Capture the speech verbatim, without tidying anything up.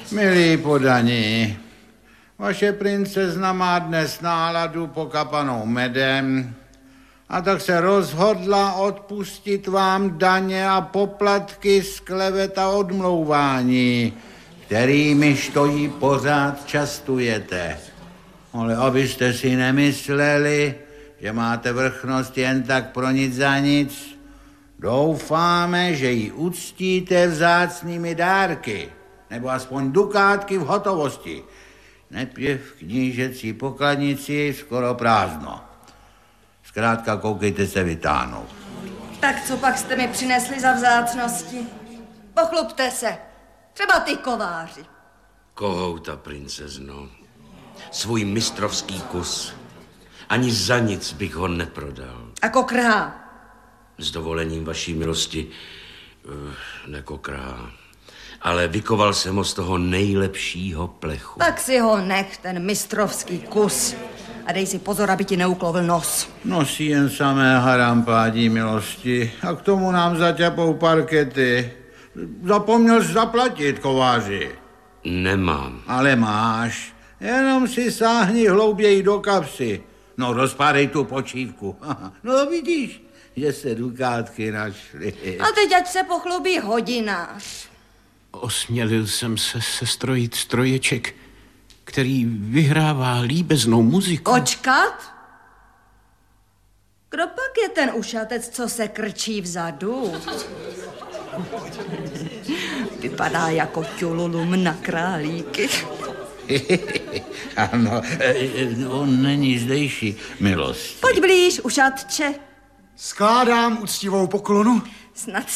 Milí podaní, vaše princezna má dnes náladu pokapanou medem a tak se rozhodla odpustit vám daně a poplatky z klevet a odmlouvání, kterýmiž to jí pořád častujete. Ale abyste si nemysleli, že máte vrchnost jen tak pro nic za nic, doufáme, že ji uctíte vzácnými dárky, nebo aspoň dukátky v hotovosti. Nepě v knížecí pokladnici je skoro prázdno. Zkrátka koukejte se vytáhnout. Tak co pak jste mi přinesli za vzácnosti? Pochlupte se. Třeba ty kováři. Kohouta, princezno. Svůj mistrovský kus. Ani za nic bych ho neprodal. A kokrhá? S dovolením vaší milosti uh, nekokrhá. Ale vykoval jsem ho z toho nejlepšího plechu. Tak si ho nech, ten mistrovský kus. A dej si pozor, aby ti neuklovil nos. Nosí jen samé harampádí milosti a k tomu nám zaťapou parkety. Zapomněl jsi zaplatit, kováři. Nemám. Ale máš. Jenom si sáhni hlouběji do kapsy. No, rozpádej tu počívku. No, vidíš, že se dukátky našly. A teď ať se pochlubí hodinář. Osmělil jsem se sestrojit stroječek, který vyhrává líbeznou muziku. Očkat? Kdo pak je ten ušatec, co se krčí vzadu? Vypadá jako ťululum na králíky. Ano, on není zdejší, milost. Pojď blíž, ušatče. Skládám úctivou poklonu. Snad